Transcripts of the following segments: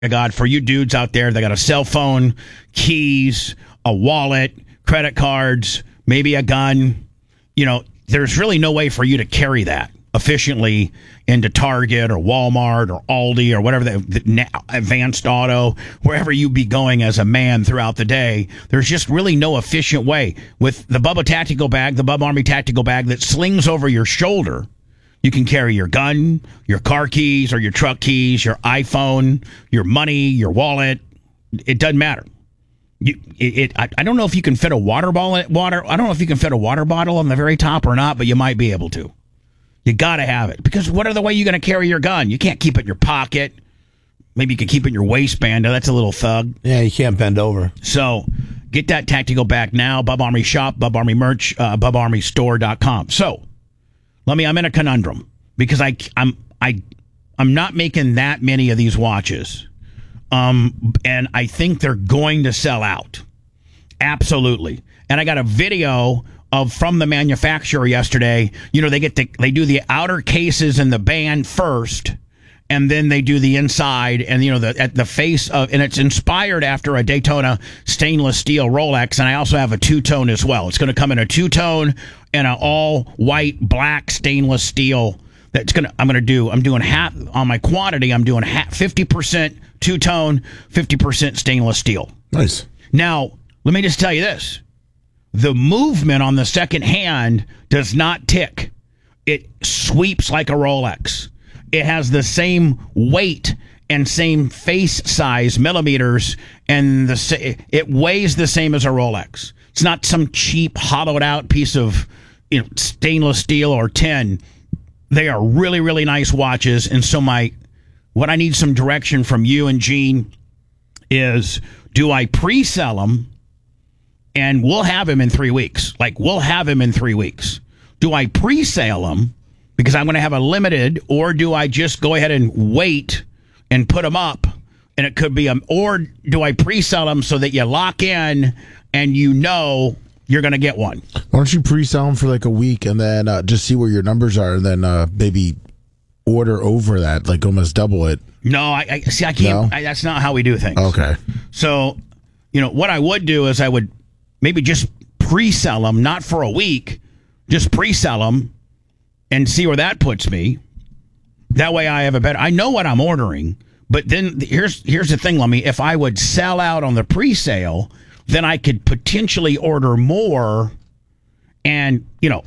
God, for you dudes out there that got a cell phone, keys, a wallet, credit cards, maybe a gun, there's really no way for you to carry that efficiently into Target or Walmart or Aldi or whatever, the Advanced Auto, wherever you be going as a man throughout the day. There's just really no efficient way. With the Bubba Tactical Bag, the Bubba Army Tactical Bag that slings over your shoulder, you can carry your gun, your car keys or your truck keys, your iPhone, your money, your wallet. It doesn't matter. I don't know if you can fit a water bottle. I don't know if you can fit a water bottle on the very top or not, but you might be able to. You got to have it, because what other way are you going to carry your gun? You can't keep it in your pocket. Maybe you can keep it in your waistband. Now, that's a little thug. Yeah, you can't bend over. So get that tactical bag now. Bub Army Shop, Bub Army Merch, BubArmyStore.com. So I'm in a conundrum because I'm not making that many of these watches. And I think they're going to sell out. Absolutely. And I got a video from the manufacturer yesterday. They do the outer cases and the band first, and then they do the inside and at the face of, and it's inspired after a Daytona stainless steel Rolex. And I also have a two-tone as well. It's going to come in a two-tone and an all white black stainless steel. I'm doing half on my quantity. I'm doing 50% two-tone, 50% stainless steel. Nice. Now, let me just tell you this. The movement on the second hand does not tick. It sweeps like a Rolex. It has the same weight and same face size, millimeters, and it weighs the same as a Rolex. It's not some cheap, hollowed out piece of stainless steel or tin. They are really, really nice watches. And so what I need some direction from you and Gene is, do I pre-sell them? And we'll have him in 3 weeks. We'll have him in 3 weeks. Do I pre-sale them because I'm going to have a limited, or do I just go ahead and wait and put them up? And it could be or do I pre-sell them so that you lock in and you're going to get one? Why don't you pre-sell them for a week and then just see where your numbers are, and then maybe order over that, almost double it? No, I can't. No? That's not how we do things. Okay. So, what I would do is I would maybe just pre-sell them, not for a week, just pre-sell them and see where that puts me. That way I know what I'm ordering, but then here's the thing, Lummy. If I would sell out on the pre-sale, then I could potentially order more and,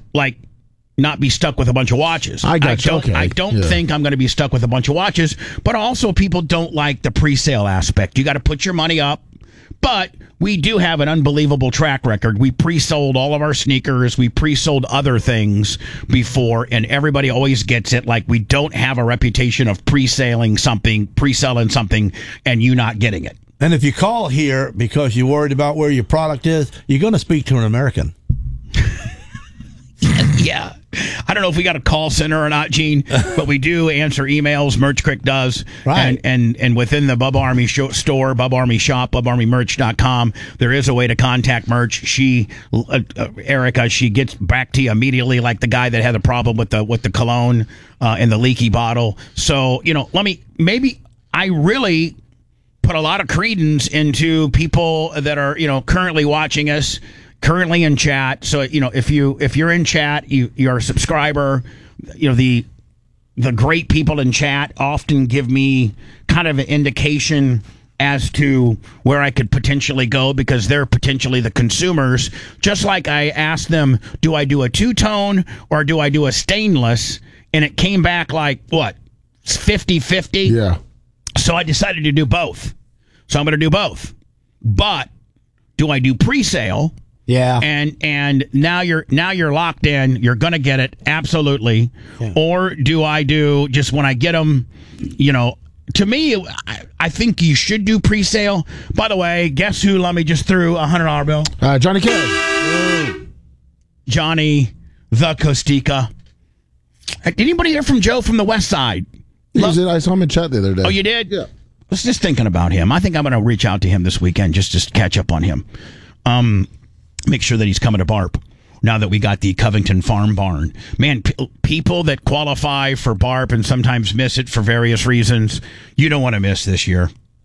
not be stuck with a bunch of watches. I don't think I'm going to be stuck with a bunch of watches, but also people don't like the pre-sale aspect. You got to put your money up. But we do have an unbelievable track record. We pre-sold all of our sneakers. We pre-sold other things before, and everybody always gets it. We don't have a reputation of pre-selling something, and you not getting it. And if you call here because you're worried about where your product is, you're going to speak to an American. Yeah. I don't know if we got a call center or not, Gene, but we do answer emails. Merch Crick does. Right. And within the Bubba Army store, Bubba Army Shop, BubArmyMerch.com, there is a way to contact Merch. Erica, she gets back to you immediately, like the guy that had a problem with the cologne and the leaky bottle. So, I really put a lot of credence into people that are, currently watching us, currently in chat. So, if you're in chat, you're a subscriber, the great people in chat often give me kind of an indication as to where I could potentially go, because they're potentially the consumers. Just like I asked them, do I do a two-tone or do I do a stainless? And it came back 50-50. Yeah. So I decided to do both. So I'm going to do both. But do I do pre-sale? Yeah. And now you're locked in. You're going to get it. Absolutely. Yeah. Or do I do just when I get them, to me, I think you should do pre-sale. By the way, guess who let me just threw a $100 bill? Johnny K. Johnny the Costica. Did anybody hear from Joe from the West Side? I saw him in chat the other day. Oh, you did? Yeah. I was just thinking about him. I think I'm going to reach out to him this weekend just to catch up on him. Make sure that he's coming to BARP now that we got the Covington Farm Barn. Man, people that qualify for BARP and sometimes miss it for various reasons, you don't want to miss this year.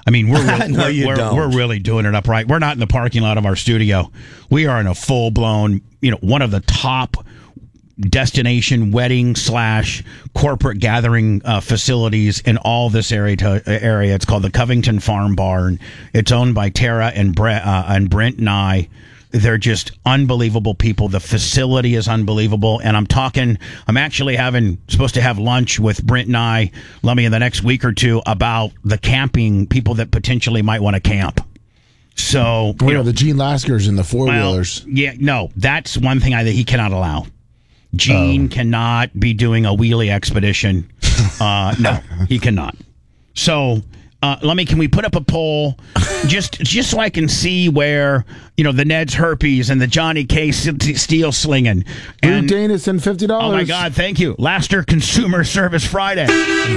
I mean, we're really, No, you don't. we're really doing it upright. We're not in the parking lot of our studio. We are in a full blown, one of the top destination wedding / corporate gathering facilities in all this area. It's called the Covington Farm Barn. It's owned by Tara and Brent and I. They're just unbelievable people. The facility is unbelievable. And I'm actually supposed to have lunch with Brent and I, Lummy, in the next week or two about the camping, people that potentially might want to camp. So, the Gene Laskers and the four-wheelers. No, that's one thing that he cannot allow. Gene cannot be doing a wheelie expedition. No, he cannot. So, can we put up a poll just so I can see where, the Ned's Herpes and the Johnny K. Steel slinging. And Danis and $50. Oh, my God, thank you. Laster Consumer Service Friday.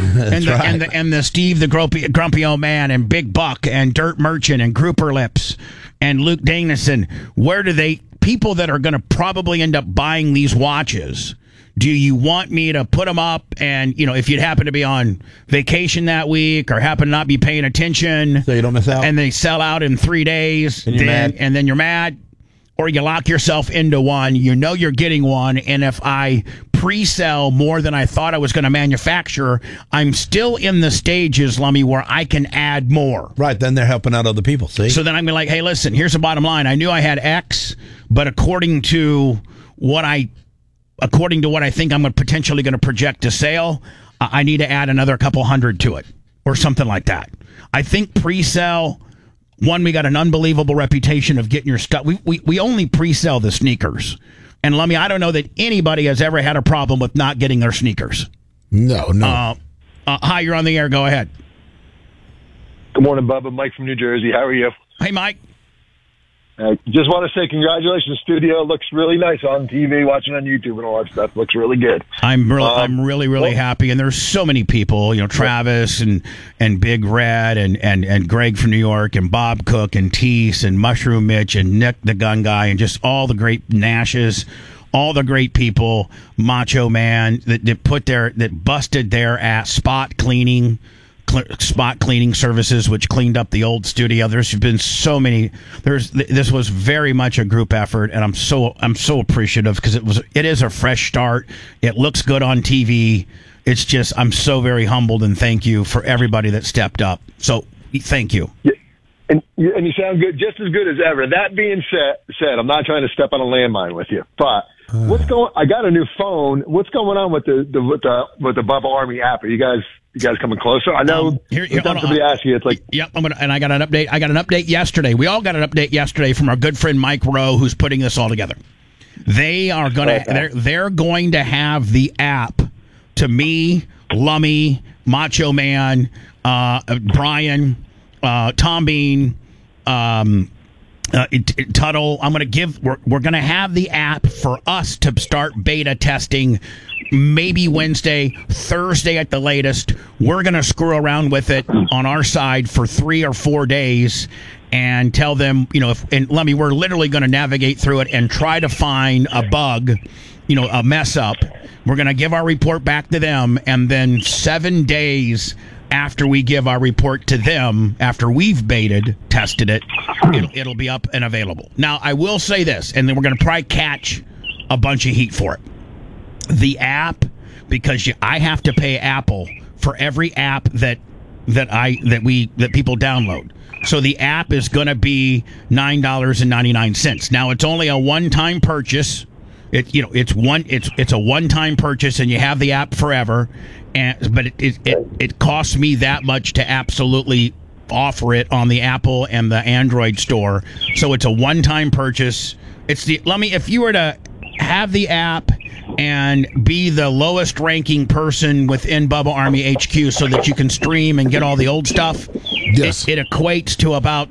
and the Steve the Grumpy Old Man and Big Buck and Dirt Merchant and Grouper Lips and Luke Danison. Where do people that are going to probably end up buying these watches, do you want me to put them up and, if you'd happen to be on vacation that week or happen to not be paying attention, so you don't miss out, and they sell out in 3 days, and then you're mad, or you lock yourself into one, you're getting one, and if I pre-sell more than I thought I was going to manufacture, I'm still in the stages, Lummy, where I can add more. Right, then they're helping out other people, see? So then I'm like, hey, listen, here's the bottom line. I knew I had X, but according to what I think I'm potentially going to project to sale, I need to add another couple hundred to it or something like that. I think pre-sell, we got an unbelievable reputation of getting your stuff. We only pre-sell the sneakers. And Lummy, I don't know that anybody has ever had a problem with not getting their sneakers. No. Hi, you're on the air. Go ahead. Good morning, Bubba. Mike from New Jersey. How are you? Hey, Mike. Just want to say congratulations. Studio looks really nice on TV, watching on YouTube and all that stuff. Looks really good. I'm really happy. And there's so many people, Travis and Big Red and Greg from New York and Bob Cook and Tease and Mushroom Mitch and Nick the Gun Guy and just all the great Nashes, all the great people, Macho Man that busted their ass spot cleaning services, which cleaned up the old studio. There's been so many. This was very much a group effort, and I'm so appreciative because it is a fresh start. It looks good on TV. It's just I'm so very humbled and thank you for everybody that stepped up. So thank you. Yeah. And you sound good, just as good as ever. That being said, I'm not trying to step on a landmine with you, but I got a new phone. What's going on with the Bubba Army app? Are you guys coming closer? I know somebody asked you. It's like, yep. I got an update. I got an update yesterday. We all got an update yesterday from our good friend Mike Rowe, who's putting this all together. They are they're going to have the app to me, Lummy, Macho Man, Brian, Tom Bean, Tuttle. We're going to have the app for us to start beta testing maybe Wednesday, Thursday at the latest. We're going to screw around with it on our side for 3 or 4 days and tell them, Lummy, we're literally going to navigate through it and try to find a bug, a mess up. We're going to give our report back to them, and then 7 days after we give our report to them, after we've tested it, it'll be up and available. Now, I will say this, and then we're going to probably catch a bunch of heat for it. The app, because I have to pay Apple for every app that people download. So the app is going to be $9.99. Now it's only a one-time purchase. It's a one-time purchase, and you have the app forever. But it costs me that much to absolutely offer it on the Apple and the Android store. So it's a one-time purchase. If you were to have the app and be the lowest ranking person within Bubba Army HQ so that you can stream and get all the old stuff, yes, it equates to about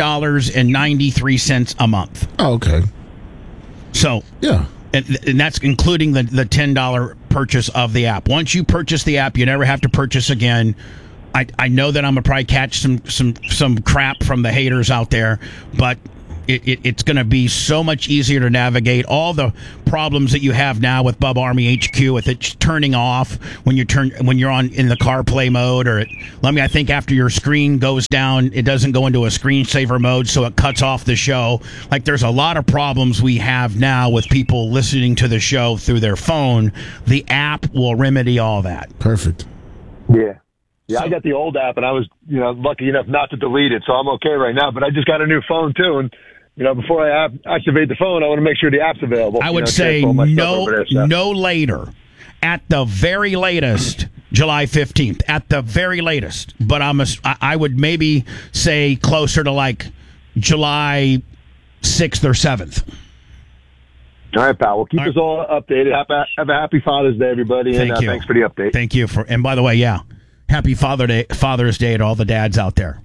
$7.93 a month. Oh, okay. So yeah. And that's including the $10 purchase of the app. Once you purchase the app, you never have to purchase again. I know that I'm going to probably catch some crap from the haters out there, but it's going to be so much easier to navigate all the problems that you have now with Bub Army HQ with it turning off when you're on in the CarPlay mode, or I think after your screen goes down, it doesn't go into a screensaver mode, so it cuts off the show. Like, there's a lot of problems we have now with people listening to the show through their phone. The app will remedy all that. Perfect. Yeah. Yeah, I got the old app, and I was, lucky enough not to delete it, so I'm okay right now. But I just got a new phone too, and before I activate the phone, I want to make sure the app's available. I would say no later, at the very latest, July 15th, at the very latest. But I would maybe say closer to like July 6th or 7th. All right, pal. Well, keep us all updated. Have a happy Father's Day, everybody, and thanks for the update. Thank you and by the way, happy Father's Day to all the dads out there.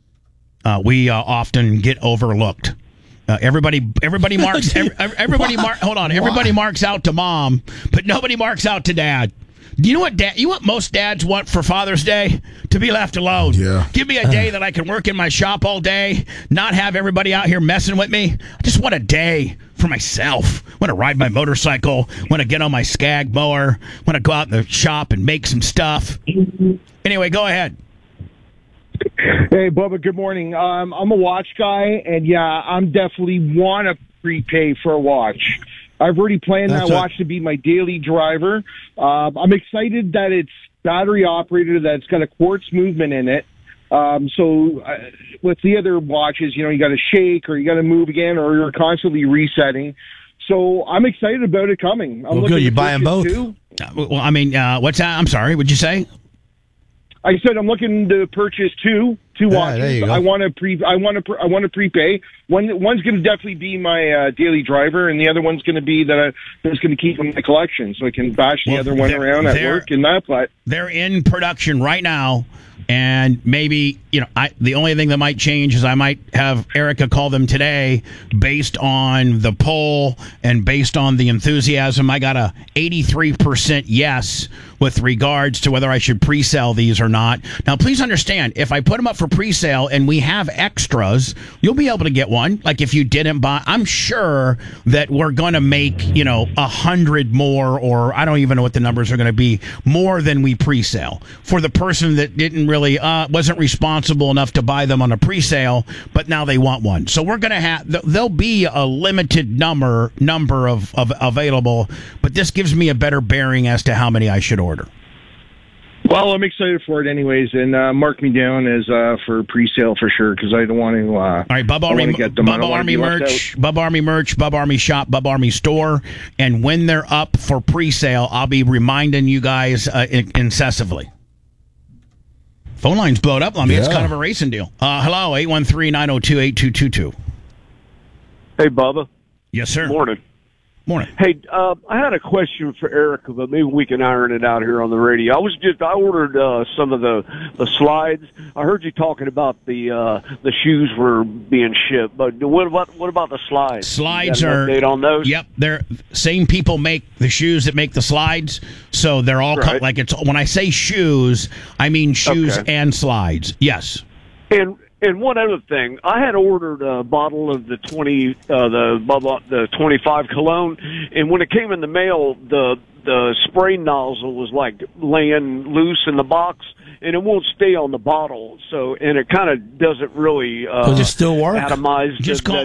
We often get overlooked. Everybody marks. Everybody marks out to mom, but nobody marks out to dad. Do you know what most dads want for Father's Day? To be left alone. Yeah. Give me a day that I can work in my shop all day, not have everybody out here messing with me. I just want a day for myself. I want to ride my motorcycle. Want to get on my Skag mower. Want to go out in the shop and make some stuff. Anyway, go ahead. Hey, Bubba, good morning. I'm a watch guy, and I'm definitely want to prepay for a watch. I've already planned that watch to be my daily driver. I'm excited that it's battery operated, that it's got a quartz movement in it. So with the other watches, you got to shake or you got to move again or you're constantly resetting. So I'm excited about it coming. I'm good. You buying both? Too. What's that? I'm sorry. What'd you say? I said I'm looking to purchase two watches. There you go. I want to prepay. One's going to definitely be my daily driver, and the other one's going to be that's going to keep in my collection, so I can bash the other one around at work and that. But they're in production right now, and maybe the only thing that might change is I might have Erica call them today, based on the poll and based on the enthusiasm. I got a 83% yes with regards to whether I should pre-sell these or not. Now, please understand, if I put them up for pre-sale and we have extras, you'll be able to get one. Like if you didn't buy, I'm sure that we're going to make, 100 more, or I don't even know what the numbers are going to be, more than we pre-sale for the person that didn't really, wasn't responsible enough to buy them on a pre-sale, but now they want one. So we're going to have, there'll be a limited number of available, but this gives me a better bearing as to how many I should order. Well, I'm excited for it anyways, and mark me down as for pre-sale for sure, because I don't want to. All right, Bub Army merch, Bub Army merch, Bub Army shop, Bub Army store, and when they're up for pre-sale, I'll be reminding you guys incessantly. Phone lines blowed up on me. It's kind of a racing deal. Hello, 813-902-8222. Hey, Bubba. Yes, sir. Morning. Hey, I had a question for Erica, but maybe we can iron it out here on the radio. I ordered some of the slides. I heard you talking about the shoes were being shipped, but what about the slides? Slides are update on those? Yep, they're same people make the shoes that make the slides, so they're all right. like it's. When I say shoes, I mean shoes and slides. Yes. And one other thing, I had ordered a bottle of the 25 cologne, and when it came in the mail, the spray nozzle was like laying loose in the box, and it won't stay on the bottle. So, and it kind of doesn't really does it still work? Atomize. Just call.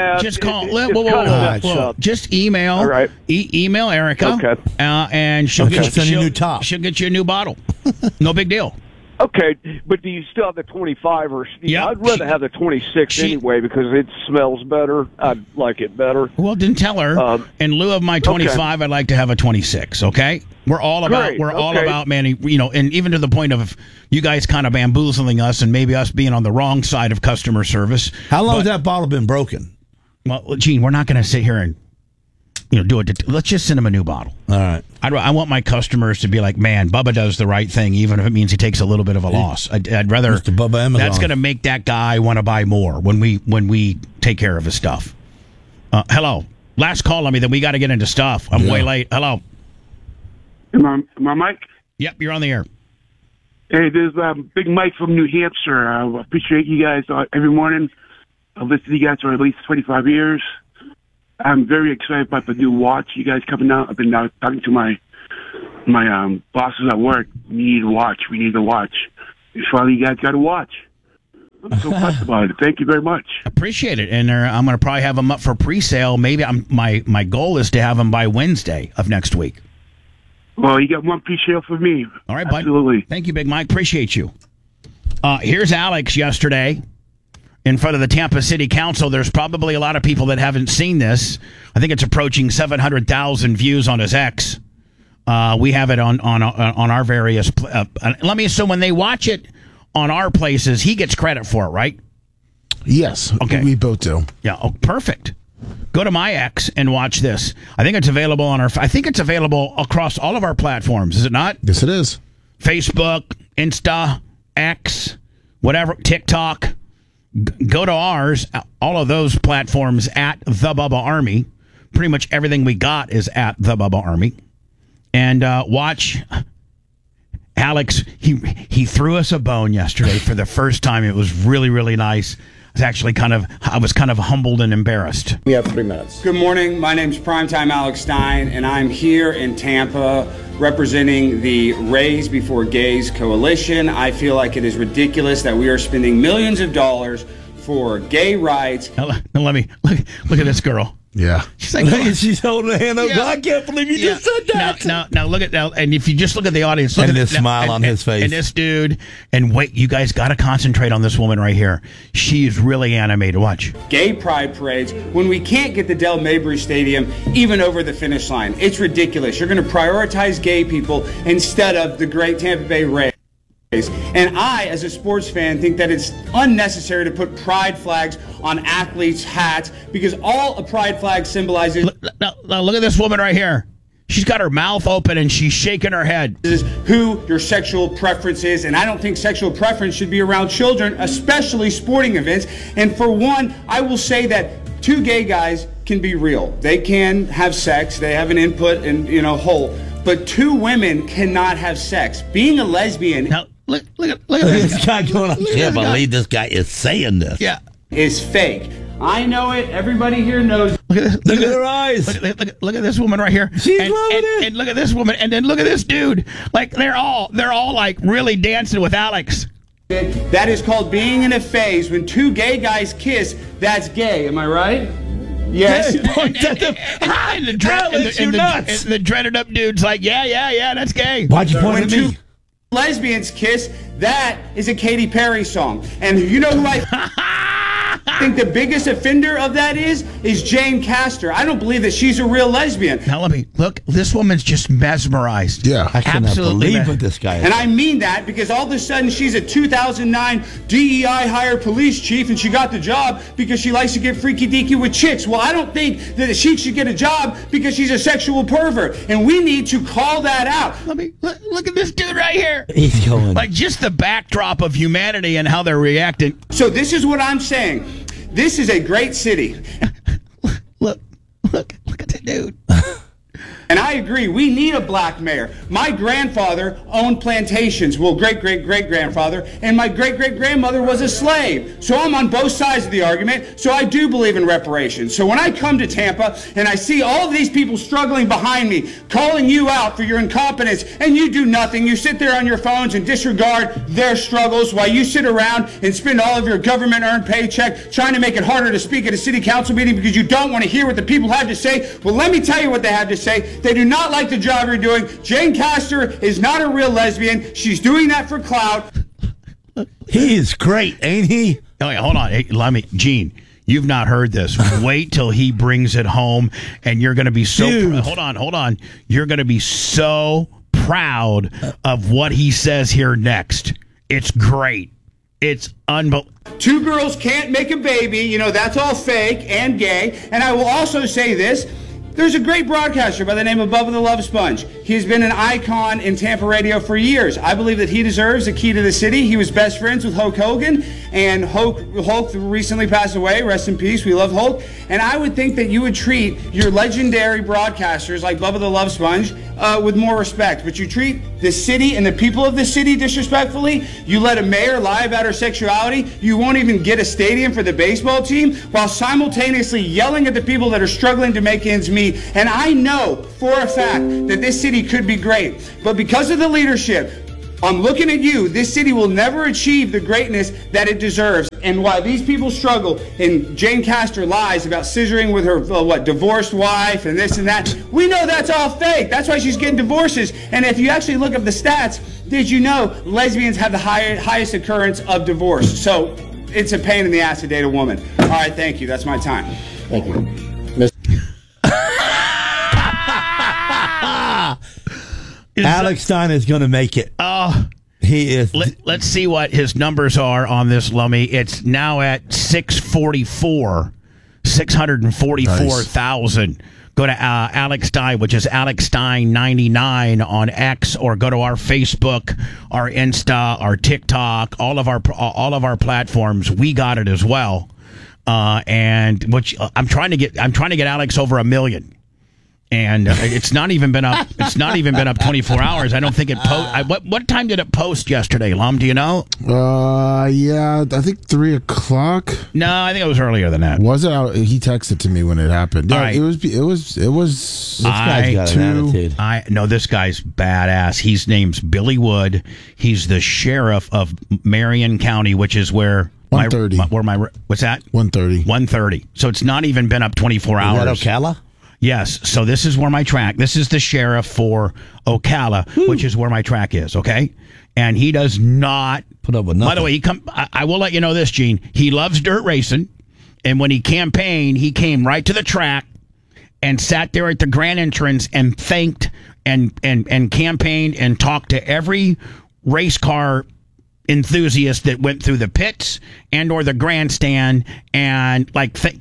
Just email. All right. Email Erica. Okay. And she'll get you a new top. She'll get you a new bottle. No big deal. Okay, but do you still have the 25 or? Yeah, I'd rather have the 26 anyway because it smells better. I'd like it better. Well, then tell her in lieu of my 25, I'd like to have a 26. Okay, we're all about man. And even to the point of you guys kind of bamboozling us and maybe us being on the wrong side of customer service. How long has that bottle been broken? Well, Gene, we're not going to sit here and do it. Let's just send them a new bottle. All right. I want my customers to be like, man, Bubba does the right thing, even if it means he takes a little bit of a loss. I'd rather. Mr. Bubba Amazon. That's going to make that guy want to buy more when we take care of his stuff. Hello. Last call on me, then we got to get into stuff. I'm way late. Hello. Am I Mike? Yep, you're on the air. Hey, this is Big Mike from New Hampshire. I appreciate you guys every morning. I've listened to you guys for at least 25 years. I'm very excited about the new watch you guys coming out. I've been talking to my bosses at work. We need a watch. We need a watch. And finally, you guys got a watch. I'm so pumped about it. Thank you very much. Appreciate it. And I'm going to probably have them up for pre-sale. Maybe my goal is to have them by Wednesday of next week. Well, you got one pre-sale for me. All right, bud. Absolutely. Thank you, Big Mike. Appreciate you. Here's Alex yesterday in front of the Tampa City Council. There's probably a lot of people that haven't seen this. I think it's approaching 700,000 views on his X. We have it on our various. Let me assume when they watch it on our places, he gets credit for it, right? Yes. Okay. We both do. Yeah. Oh, perfect. Go to my X and watch this. I think it's available on our. I think it's available across all of our platforms. Is it not? Yes, it is. Facebook, Insta, X, whatever, TikTok. Go to ours. All of those platforms at The Bubba Army. Pretty much everything we got is at The Bubba Army. And watch Alex. He threw us a bone yesterday for the first time. It was really, really nice. I was kind of humbled and embarrassed. We have 3 minutes. Good morning. My name's Primetime Alex Stein, and I'm here in Tampa representing the Raise Before Gays Coalition. I feel like it is ridiculous that we are spending millions of dollars for gay rights. Now let me look at this girl. Yeah. She's like, she's holding her hand up. Yeah. I can't believe you just said that. Now look at now, and if you just look at the audience, look and at this smile on his face, and this dude, and wait, you guys got to concentrate on this woman right here. She is really animated. Watch. Gay pride parades when we can't get the Del Mabry Stadium even over the finish line. It's ridiculous. You're going to prioritize gay people instead of the great Tampa Bay Rays. And I, as a sports fan, think that it's unnecessary to put pride flags on athletes' hats because all a pride flag symbolizes. Now look at this woman right here. She's got her mouth open and she's shaking her head. Is who your sexual preference is, and I don't think sexual preference should be around children, especially sporting events. And for one, I will say that two gay guys can be real. They can have sex. They have an input and whole. But two women cannot have sex. Being a lesbian. Now, look at this guy going on. I can't believe this guy is saying this. Yeah. Is fake. I know it. Everybody here knows. Look at this. Look at her eyes. Look at this woman right here. She's loving it. And look at this woman. And then look at this dude. Like they're all like really dancing with Alex. That is called being in a phase. When two gay guys kiss, that's gay. Am I right? Yes. And the dreaded up dude's like, yeah, that's gay. Why'd you point at me? Lesbians kiss, that is a Katy Perry song. And you know who I think the biggest offender of that is Jane Castor. I don't believe that she's a real lesbian. Now let me look. This woman's just mesmerized. Yeah. I cannot believe what this guy is. And I mean that because all of a sudden she's a 2009 DEI hired police chief and she got the job because she likes to get freaky deaky with chicks. Well, I don't think that she should get a job because she's a sexual pervert. And we need to call that out. Let me look at this dude right here. He's going. Like just the backdrop of humanity and how they're reacting. So this is what I'm saying. This is a great city. Look at the dude. And I agree, we need a black mayor. My grandfather owned plantations, well, great-great-great-grandfather, and my great-great-grandmother was a slave. So I'm on both sides of the argument, so I do believe in reparations. So when I come to Tampa and I see all of these people struggling behind me, calling you out for your incompetence, and you do nothing, you sit there on your phones and disregard their struggles while you sit around and spend all of your government-earned paycheck trying to make it harder to speak at a city council meeting because you don't want to hear what the people have to say. Well, let me tell you what they have to say. They do not like the job you're doing. Jane Castor is not a real lesbian. She's doing that for clout. He is great, ain't he? Oh, yeah, hold on. Hey, Gene, you've not heard this. Wait till he brings it home, and you're going to be so... Hold on. You're going to be so proud of what he says here next. It's great. It's unbelievable. Two girls can't make a baby. That's all fake and gay. And I will also say this. There's a great broadcaster by the name of Bubba the Love Sponge. He's been an icon in Tampa radio for years. I believe that he deserves a key to the city. He was best friends with Hulk Hogan, and Hulk recently passed away. Rest in peace. We love Hulk. And I would think that you would treat your legendary broadcasters like Bubba the Love Sponge with more respect. But you treat the city and the people of the city disrespectfully. You let a mayor lie about her sexuality. You won't even get a stadium for the baseball team while simultaneously yelling at the people that are struggling to make ends meet. And I know for a fact that this city could be great. But because of the leadership, I'm looking at you. This city will never achieve the greatness that it deserves. And while these people struggle, and Jane Castor lies about scissoring with her, divorced wife and this and that, we know that's all fake. That's why she's getting divorces. And if you actually look up the stats, did you know lesbians have the highest occurrence of divorce? So it's a pain in the ass to date a woman. All right, thank you. That's my time. Thank you. Alex Stein is going to make it. He is. Let's see what his numbers are on this, Lummy. It's now at 644,000. Nice. Go to Alex Stein, which is Alex Stein 99 on X, or go to our Facebook, our Insta, our TikTok, all of our platforms. We got it as well. And which I'm trying to get Alex over 1 million. And it's not even been up. It's not even been up 24 hours. I don't think it what time did it post yesterday, Lum? Do you know? Yeah, I think 3:00. No, I think it was earlier than that. Was it? He texted to me when it happened. Yeah, right. It was. This guy's got an attitude. This guy's badass. His name's Billy Wood. He's the sheriff of Marion County, which is where 130. What's that? 130. 130. So it's not even been up 24 hours. Is that Ocala? Yes, so this is where my track. This is the sheriff for Ocala, which is where my track is. Okay, and he does not put up with nothing. By the way, I will let you know this, Gene. He loves dirt racing, and when he campaigned, he came right to the track and sat there at the grand entrance and thanked and campaigned and talked to every race car enthusiast that went through the pits and or the grandstand, and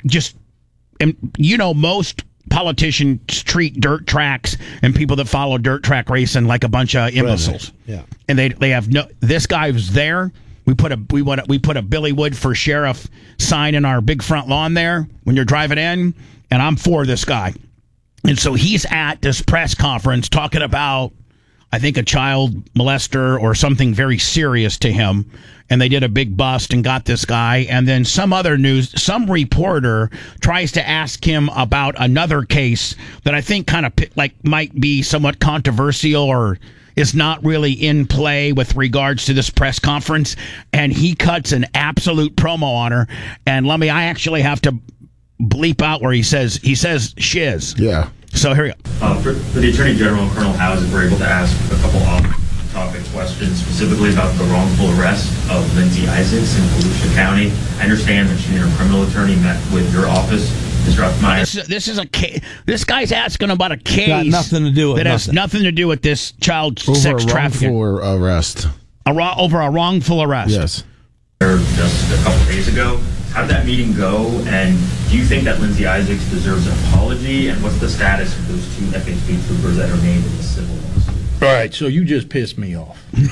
most politicians treat dirt tracks and people that follow dirt track racing like a bunch of imbeciles. Yeah, and they have no. This guy was there. We put a Billy Wood for sheriff sign in our big front lawn there when you're driving in, and I'm for this guy. And so he's at this press conference talking about, I think, a child molester or something very serious to him. And they did a big bust and got this guy. And then some reporter tries to ask him about another case that I think kind of might be somewhat controversial or is not really in play with regards to this press conference. And he cuts an absolute promo on her. And Lummy, I actually have to bleep out where he says shiz. Yeah. So here we go. For the Attorney General and Colonel Howes, we're able to ask a couple off-topic questions, specifically about the wrongful arrest of Lindsay Isaacs in Volusia County. I understand that she and her criminal attorney met with your office. This is a case. This guy's asking about a case got nothing to do with has nothing to do with this child over sex trafficking. Over a wrongful arrest. Yes. Just a couple days ago. How did that meeting go? And do you think that Lindsay Isaacs deserves an apology? And what's the status of those two FHP troopers that are named in the civil lawsuit? All right, so you just pissed me off.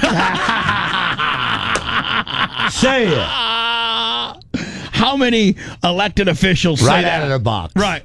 Say it. How many elected officials say right that? Out of their box? Right.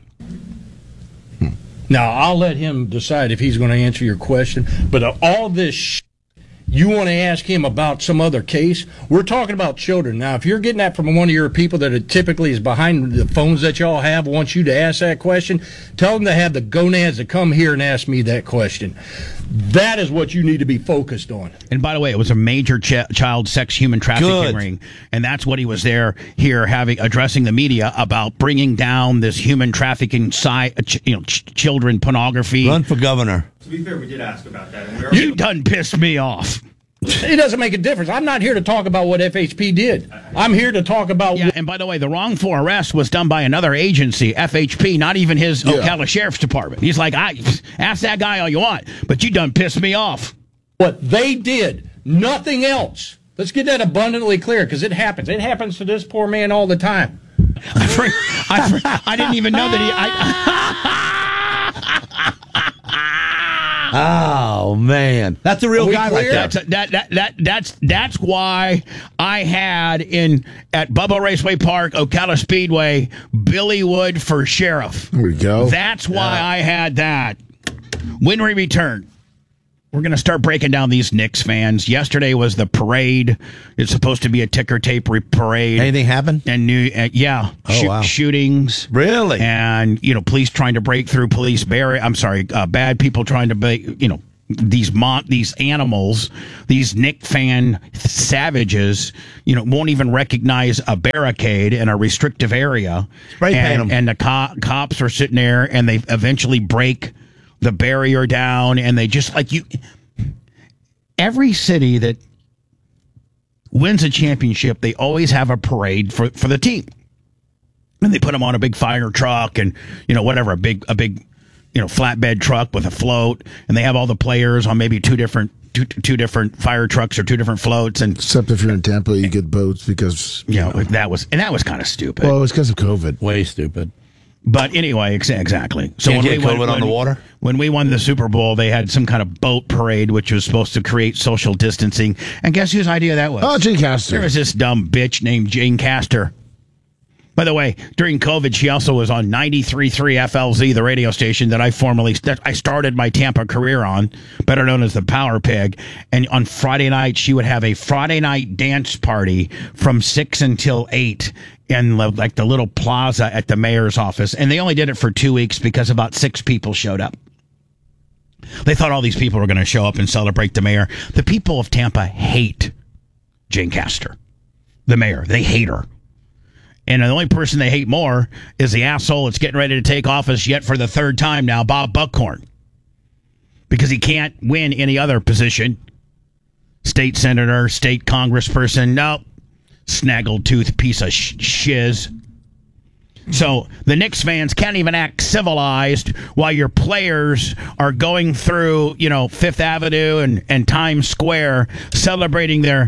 Now, I'll let him decide if he's going to answer your question. But all this you want to ask him about some other case? We're talking about children. Now, if you're getting that from one of your people that typically is behind the phones that y'all have, wants you to ask that question, tell them to have the gonads to come here and ask me that question. That is what you need to be focused on. And by the way, it was a major child sex human trafficking ring, and that's what he was here addressing the media about, bringing down this human trafficking children pornography. Run for governor. To be fair, we did ask about that. And you done pissed me off. It doesn't make a difference. I'm not here to talk about what FHP did. I'm here to talk about... Yeah, and by the way, the wrongful arrest was done by another agency, FHP, not even his Ocala Sheriff's Department. He's like, ask that guy all you want, but you done pissed me off. What they did, nothing else. Let's get that abundantly clear, because it happens. It happens to this poor man all the time. I didn't even know that he... Oh man, that's a real guy right there. That's why I had at Bubba Raceway Park, Ocala Speedway, Billy Wood for sheriff. There we go. That's why I had that. When we return. We're going to start breaking down these Knicks fans. Yesterday was the parade. It's supposed to be a ticker tape parade. Anything happen? And wow. Shootings. Really? And police trying to break through police barrier. I'm sorry, bad people trying to break. These animals, these Knick fan savages, won't even recognize a barricade in a restrictive area. Spray paint them. And the cops are sitting there, and they eventually break the barrier down, and they just every city that wins a championship, they always have a parade for the team, and they put them on a big fire truck and whatever, a big flatbed truck with a float, and they have all the players on maybe two different fire trucks or two different floats. And except if you're in Tampa, you get boats because that was kind of stupid. Well, it was because of COVID. Way stupid. But anyway, exactly. So when we won on the water? When we won the Super Bowl, they had some kind of boat parade, which was supposed to create social distancing. And guess whose idea that was? Oh, Jane Castor. There was this dumb bitch named Jane Castor. By the way, during COVID, she also was on 93.3 FLZ, the radio station that I started my Tampa career on, better known as the Power Pig. And on Friday night, she would have a Friday night dance party from 6 until 8 in the little plaza at the mayor's office. And they only did it for 2 weeks because about 6 people showed up. They thought all these people were going to show up and celebrate the mayor. The people of Tampa hate Jane Castor, the mayor. They hate her. And the only person they hate more is the asshole that's getting ready to take office yet for the third time now, Bob Buckhorn. Because he can't win any other position. State senator, state congressperson, nope. Snaggletooth piece of shiz. So the Knicks fans can't even act civilized while your players are going through, Fifth Avenue and Times Square celebrating their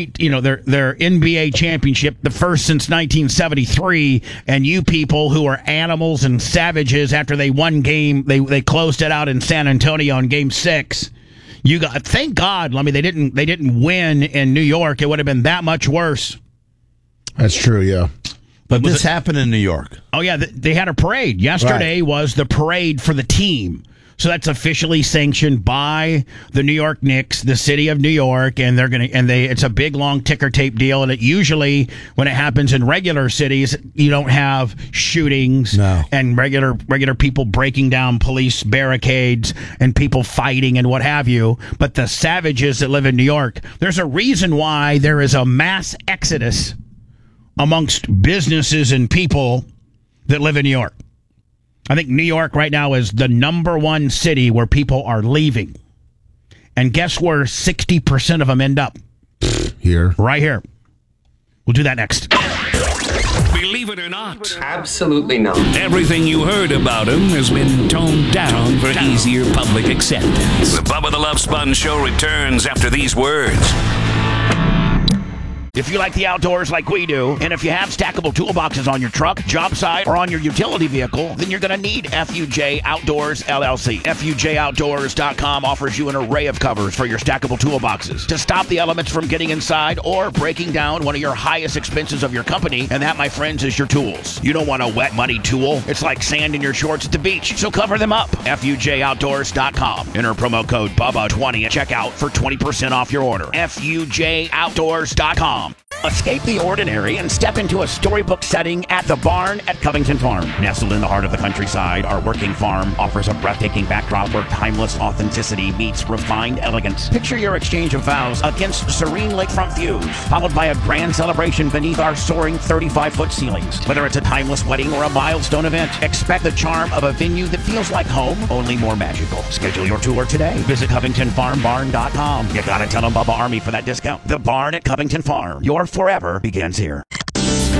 NBA championship, the first since 1973, and you people who are animals and savages after they won they closed it out in San Antonio in Game 6. Thank God, Lummy, they didn't win in New York. It would have been that much worse. That's true, yeah. But this happened in New York. Oh, yeah. They had a parade. Yesterday was the parade for the team. So that's officially sanctioned by the New York Knicks, the city of New York, and it's a big, long ticker tape deal. And it usually, when it happens in regular cities, you don't have shootings and regular people breaking down police barricades and people fighting and what have you. But the savages that live in New York, there's a reason why there is a mass exodus amongst businesses and people that live in New York. I think New York right now is the number one city where people are leaving. And guess where 60% of them end up? Here. Right here. We'll do that next. Believe it or not. Absolutely not. Everything you heard about him has been toned down for easier public acceptance. The Bubba the Love Sponge Show returns after these words. If you like the outdoors like we do, and if you have stackable toolboxes on your truck, job site, or on your utility vehicle, then you're going to need FUJ Outdoors LLC. FUJOutdoors.com offers you an array of covers for your stackable toolboxes to stop the elements from getting inside or breaking down one of your highest expenses of your company, and that, my friends, is your tools. You don't want a wet, muddy tool. It's like sand in your shorts at the beach, so cover them up. FUJOutdoors.com. Enter promo code BUBBA20 at checkout for 20% off your order. FUJOutdoors.com. Escape the ordinary and step into a storybook setting at the Barn at Covington Farm. Nestled in the heart of the countryside, our working farm offers a breathtaking backdrop where timeless authenticity meets refined elegance. Picture your exchange of vows against serene lakefront views, followed by a grand celebration beneath our soaring 35-foot ceilings. Whether it's a timeless wedding or a milestone event, expect the charm of a venue that feels like home, only more magical. Schedule your tour today. Visit CovingtonFarmBarn.com. You gotta tell them Bubba Army for that discount. The Barn at Covington Farm. Your forever begins here.